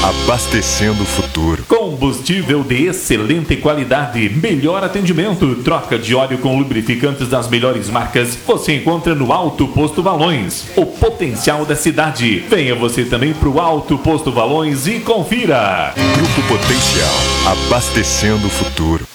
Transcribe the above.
abastecendo o futuro. Combustível de excelente qualidade, melhor atendimento, troca de óleo com lubrificantes das melhores marcas, você encontra no Alto Posto Valões, o potencial da cidade. Venha você também pro Alto Posto Valões e confira. Grupo Potencial, abastecendo o futuro.